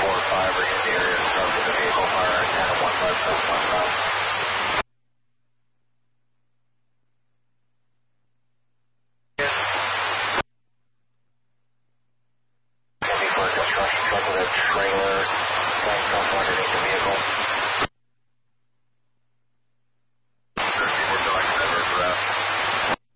5 are in the area of the vehicle fire at 15715. Looking for a construction truck with a trailer, tank truck underneath the vehicle.